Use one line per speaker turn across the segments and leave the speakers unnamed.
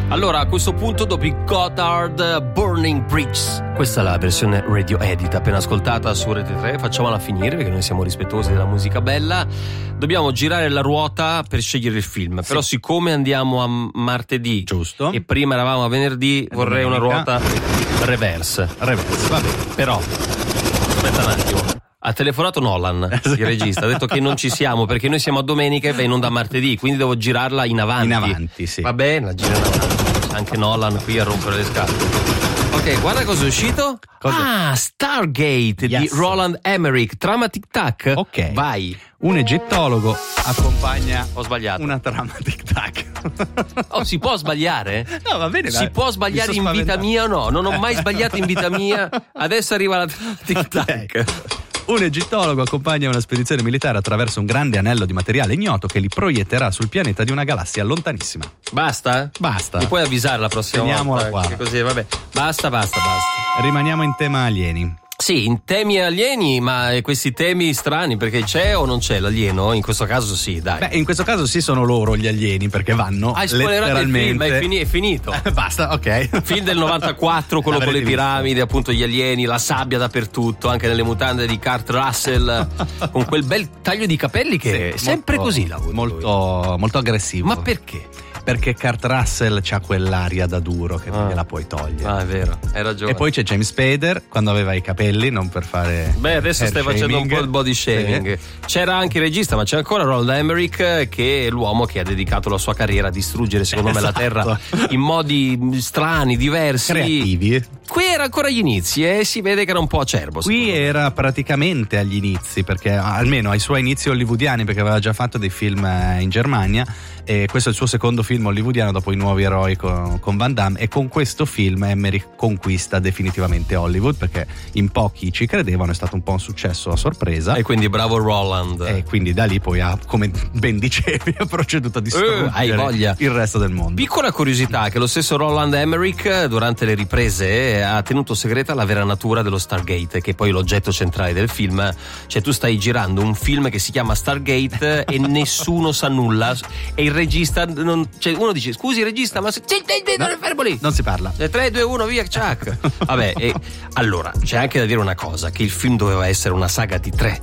Allora, a questo punto, dopo i Gotthard Burning Bridges, questa è la versione radio edit appena ascoltata su Rete 3, facciamola finire perché noi siamo rispettosi della musica bella. Dobbiamo girare la ruota per scegliere il film, però siccome andiamo a martedì, giusto, e prima eravamo a venerdì, vorrei una ruota reverse, va bene. Però aspetta un attimo, ha telefonato Nolan, il regista, ha detto che non ci siamo perché noi siamo a domenica e va in onda martedì, quindi devo girarla in avanti.
Sì.
Va bene, la giro in avanti. Anche Nolan qui a rompere le scatole. Ok, guarda cosa è uscito. Stargate di Roland Emmerich, trama tic tac.
Ok,
vai.
Un egittologo accompagna
Ho sbagliato.
una trama tic tac.
Oh, si può sbagliare?
No, va bene.
Si può sbagliare in vita mia o no? Non ho mai sbagliato in vita mia. Adesso arriva la trama tic tac.
Un egittologo accompagna una spedizione militare attraverso un grande anello di materiale ignoto che li proietterà sul pianeta di una galassia lontanissima.
Basta?
Basta.
Mi puoi avvisare la prossima
Teniamola
volta?
qua.
Così, vabbè. Basta.
Rimaniamo in tema alieni.
Sì, in temi alieni, ma questi temi strani, perché c'è o non c'è l'alieno? In questo caso sì, dai.
Beh, in questo caso sì, sono loro gli alieni, perché vanno
Hai spoilerato il film, è finito.
Basta, ok.
Film del 94, quello con le piramidi, appunto gli alieni, la sabbia dappertutto, anche nelle mutande di Kurt Russell, con quel bel taglio di capelli che è sempre così la
molto aggressivo.
Ma perché?
Perché Kurt Russell c'ha quell'aria da duro che non gliela puoi togliere.
Ah, è vero, hai ragione.
E poi c'è James Spader quando aveva i capelli, non per fare.
Beh, adesso stai facendo un po' il body shaming. C'era anche il regista, ma c'è ancora Roland Emmerich, che è l'uomo che ha dedicato la sua carriera a distruggere, secondo me, la Terra in modi strani, diversi,
creativi.
Qui era ancora agli inizi e si vede che era un po' acerbo.
Qui era praticamente agli inizi, perché almeno ai suoi inizi hollywoodiani, perché aveva già fatto dei film in Germania, e questo è il suo secondo film hollywoodiano dopo I Nuovi Eroi con Van Damme, e con questo film Emmerich conquista definitivamente Hollywood, perché in pochi ci credevano, è stato un po' un successo a sorpresa,
e quindi bravo Roland,
e quindi da lì poi come ben dicevi ha proceduto a distruggere
hai voglia.
il resto del mondo.
Piccola curiosità, che lo stesso Roland Emmerich durante le riprese ha tenuto segreta la vera natura dello Stargate, che è poi l'oggetto centrale del film. Cioè tu stai girando un film che si chiama Stargate e nessuno sa nulla, e il regista cioè uno dice scusi regista, ma fermo lì,
non si parla.
3, 2, 1 via, ciac. Vabbè, allora c'è anche da dire una cosa, che il film doveva essere una saga di 3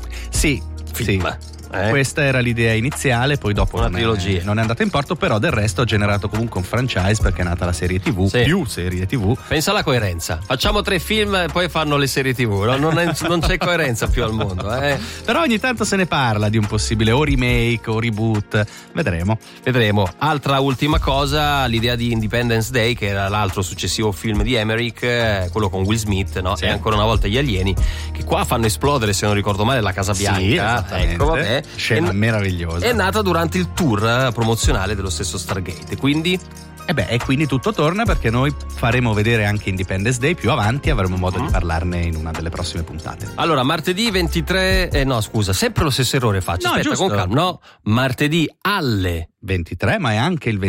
film.
Questa era l'idea iniziale, poi dopo
una trilogia
non è andata in porto, però del resto ha generato comunque un franchise, perché è nata la serie TV, più serie TV.
Pensa alla coerenza, facciamo 3 film e poi fanno le serie TV, no? non c'è coerenza più al mondo,
Però ogni tanto se ne parla di un possibile o remake o reboot, vedremo.
Altra ultima cosa, l'idea di Independence Day, che era l'altro successivo film di Emmerich, quello con Will Smith, no? E ancora una volta gli alieni, che qua fanno esplodere, se non ricordo male, la Casa Bianca. Ecco, vabbè.
Scena meravigliosa.
È nata durante il tour promozionale dello stesso Stargate, quindi
e quindi tutto torna, perché noi faremo vedere anche Independence Day più avanti, avremo modo di parlarne in una delle prossime puntate.
Allora, martedì 23 sempre lo stesso errore faccio, aspetta,
giusto.
con calma. No, martedì alle
23, ma è anche il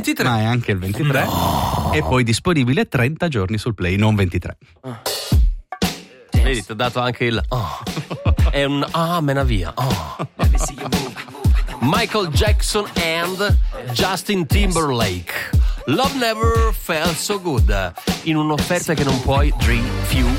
23.
No.
E poi disponibile 30 giorni sul Play, non 23.
Vedi, ti ho dato anche il è un mena via. Michael Jackson and Justin Timberlake, Love Never Felt So Good, in un'offerta che non puoi refuse.